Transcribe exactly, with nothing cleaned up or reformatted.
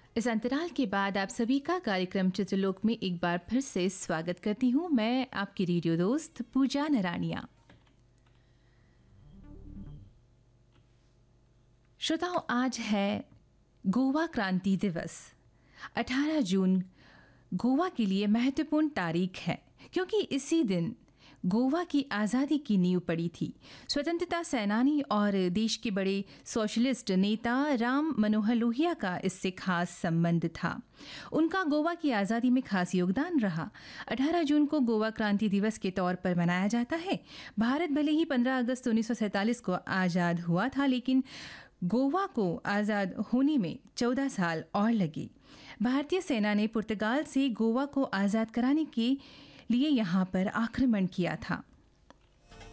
इस अंतराल के बाद आप सभी का कार्यक्रम चित्रलोक में एक बार फिर से स्वागत करती हूँ। मैं आपकी रेडियो दोस्त पूजा नरानिया। श्रोताओं, आज है गोवा क्रांति दिवस। अठारह जून गोवा के लिए महत्वपूर्ण तारीख है क्योंकि इसी दिन गोवा की आज़ादी की नींव पड़ी थी। स्वतंत्रता सेनानी और देश के बड़े सोशलिस्ट नेता राम मनोहर लोहिया का इससे खास संबंध था। उनका गोवा की आज़ादी में खास योगदान रहा। अठारह जून को गोवा क्रांति दिवस के तौर पर मनाया जाता है। भारत भले ही पंद्रह अगस्त उन्नीस सौ सैंतालीस को आज़ाद हुआ था, लेकिन गोवा को आज़ाद होने में चौदह साल और लगे। भारतीय सेना ने पुर्तगाल से गोवा को आज़ाद कराने के लिए यहाँ पर आक्रमण किया था।